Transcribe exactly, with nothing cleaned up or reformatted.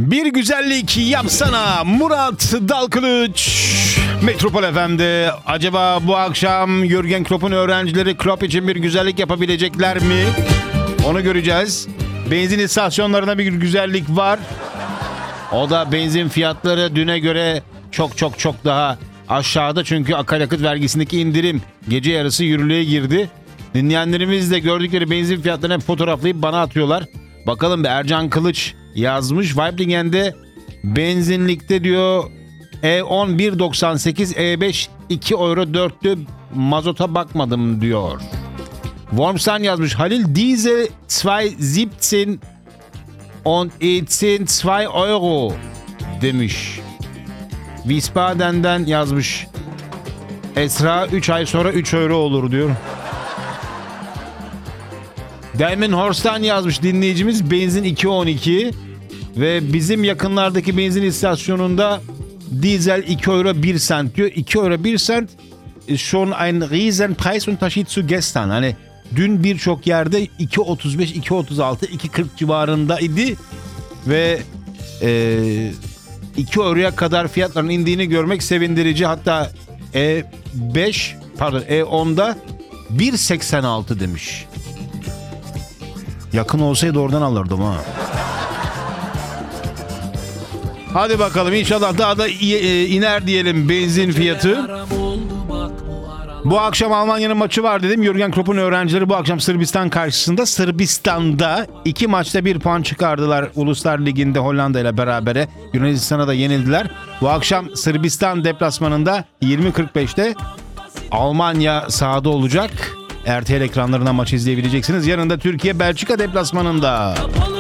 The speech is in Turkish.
Bir güzellik yapsana Murat Dalkılıç. Metropol F M'de acaba bu akşam Jürgen Klopp'un öğrencileri Klopp için bir güzellik yapabilecekler mi? Onu göreceğiz. Benzin istasyonlarında bir güzellik var. O da benzin fiyatları düne göre çok çok çok daha aşağıda. Çünkü akaryakıt vergisindeki indirim gece yarısı yürürlüğe girdi. Dinleyenlerimiz de gördükleri benzin fiyatlarını hep fotoğraflayıp bana atıyorlar. Bakalım bir Ercan Kılıç yazmış. Weiblingen'de benzinlikte diyor E on bir doksan sekiz, E beş iki euro dörtlü, mazota bakmadım diyor. Wormsan yazmış. Halil Diesel iki yedi on on iki euro demiş. Wiesbaden'den yazmış. Esra üç ay sonra üç euro olur diyor. Delmenhorst'tan yazmış dinleyicimiz. Benzin iki on iki ve bizim yakınlardaki benzin istasyonunda dizel iki euro bir sent diyor. iki euro bir sent schon ein riesen Preisunterschied zu gestern. Hani dün birçok yerde iki otuz beş, iki otuz altı, iki kırk civarındaydı ve e, iki euroya kadar fiyatların indiğini görmek sevindirici. Hatta E beş pardon E on'da bir seksen altı demiş. Yakın olsaydı oradan alırdım ha. Hadi bakalım inşallah daha da iner diyelim benzin fiyatı. Bu akşam Almanya'nın maçı var dedim. Jürgen Klopp'un öğrencileri bu akşam Sırbistan karşısında Sırbistan'da iki maçta bir puan çıkardılar. Uluslar Ligi'nde Hollanda ile berabere Yunanistan'a da yenildiler. Bu akşam Sırbistan deplasmanında yirmi kırk beşte Almanya sahada olacak. R T L ekranlarından maç izleyebileceksiniz. Yarın da Türkiye Belçika deplasmanında.